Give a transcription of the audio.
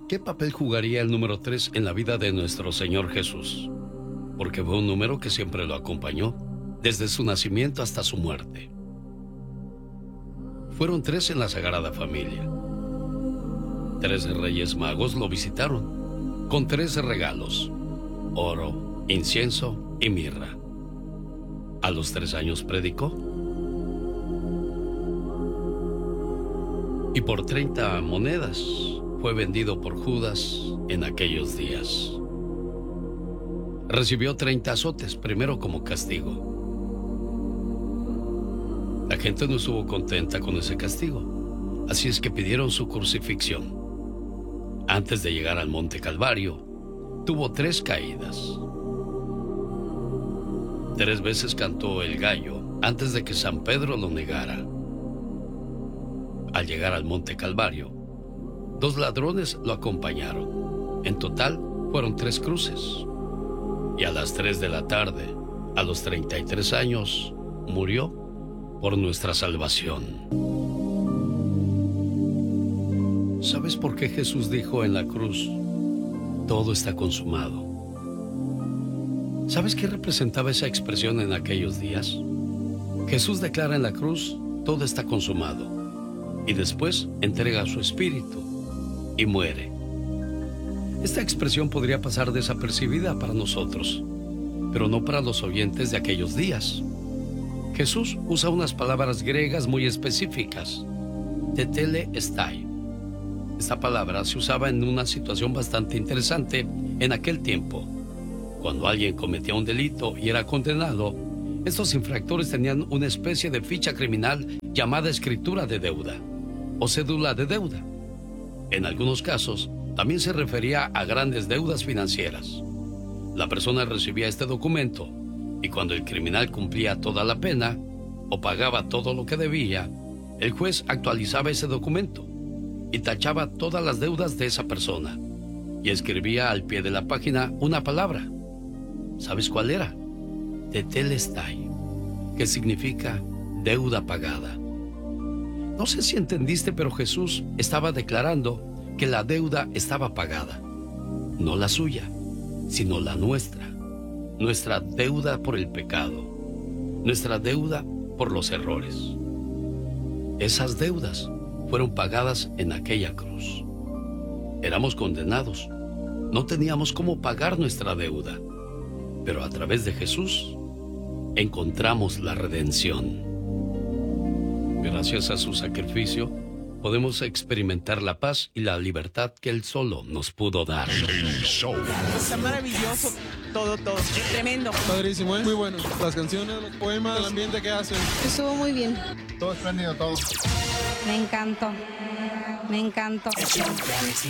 ¿Qué papel jugaría el número 3 en la vida de nuestro Señor Jesús? Porque fue un número que siempre lo acompañó, desde su nacimiento hasta su muerte. Fueron 3 en la Sagrada Familia. 3 reyes magos lo visitaron, con 3 regalos: oro, incienso y mirra. A los 3 años predicó. Y por 30 monedas fue vendido por Judas en aquellos días. Recibió 30 azotes, primero como castigo. La gente no estuvo contenta con ese castigo, así es que pidieron su crucifixión. Antes de llegar al Monte Calvario, tuvo 3 caídas. 3 veces cantó el gallo antes de que San Pedro lo negara. Al llegar al Monte Calvario, 2 ladrones lo acompañaron. En total fueron 3 cruces. Y a las 3 de la tarde, a los 33 años, murió por nuestra salvación. ¿Sabes por qué Jesús dijo en la cruz: todo está consumado? ¿Sabes qué representaba esa expresión en aquellos días? Jesús declara en la cruz: todo está consumado, y después entrega su espíritu y muere. Esta expresión podría pasar desapercibida para nosotros, pero no para los oyentes de aquellos días. Jesús usa unas palabras griegas muy específicas: tetelestai. Esta palabra se usaba en una situación bastante interesante en aquel tiempo. Cuando alguien cometía un delito y era condenado, estos infractores tenían una especie de ficha criminal llamada escritura de deuda o cédula de deuda. En algunos casos, también se refería a grandes deudas financieras. La persona recibía este documento y cuando el criminal cumplía toda la pena o pagaba todo lo que debía, el juez actualizaba ese documento y tachaba todas las deudas de esa persona y escribía al pie de la página una palabra. ¿Sabes cuál era? Tetelestai, que significa deuda pagada. No sé si entendiste, pero Jesús estaba declarando que la deuda estaba pagada. No la suya, sino la nuestra. Nuestra deuda por el pecado. Nuestra deuda por los errores. Esas deudas fueron pagadas en aquella cruz. Éramos condenados. No teníamos cómo pagar nuestra deuda. Pero a través de Jesús encontramos la redención. Gracias a su sacrificio, podemos experimentar la paz y la libertad que Él solo nos pudo dar. Está maravilloso, todo, tremendo. Padrísimo, ¿eh? Muy bueno. Las canciones, los poemas, el ambiente que hacen. Estuvo muy bien. Todo espléndido, todo. Me encantó.